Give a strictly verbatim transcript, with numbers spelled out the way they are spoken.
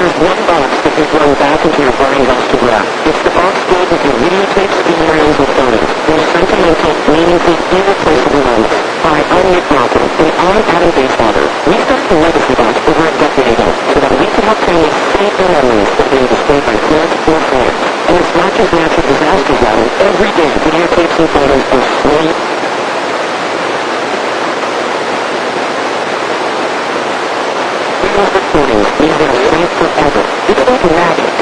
There's one box that can run back into your brain osteograph. It's the box filled with your videotapes, emails, and photos. Your sentimental, meaningful, irreplaceable moments. Hi, I'm Nick Malcolm, and I'm Adam Bayswater. We started the Legacy Box over a decade ago so that we can help families save their memories that have been destroyed by flood or fire. And it's not just natural disasters, Adam. Every day, videotapes and photos are slowly recordings means they're saved forever. It's like magic.